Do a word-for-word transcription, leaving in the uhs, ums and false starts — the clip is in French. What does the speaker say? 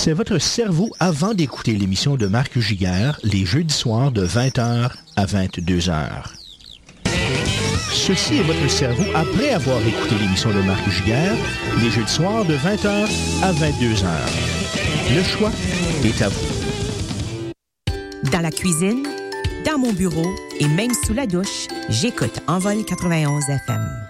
C'est votre cerveau avant d'écouter l'émission de Marc Giguère, les jeudis soirs de vingt heures à vingt-deux heures. Ceci est votre cerveau après avoir écouté l'émission de Marc Giguère, les jeudis soirs de vingt heures à vingt-deux heures. Le choix est à vous. Dans la cuisine, dans mon bureau et même sous la douche, j'écoute Envol quatre-vingt-onze F M.